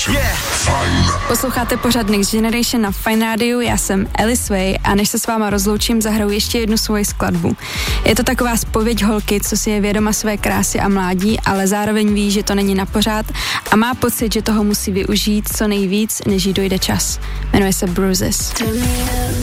Generation. Fajn. Posloucháte pořad Next Generation na Fajn rádiu, já jsem Alice Way a než se s váma rozloučím, zahraju ještě jednu svoji skladbu. Je to taková zpověď holky, co si je vědoma své krásy a mládí, ale zároveň ví, že to není na pořád a má pocit, že toho musí využít co nejvíc, než jí dojde čas. Jmenuje se Bruises.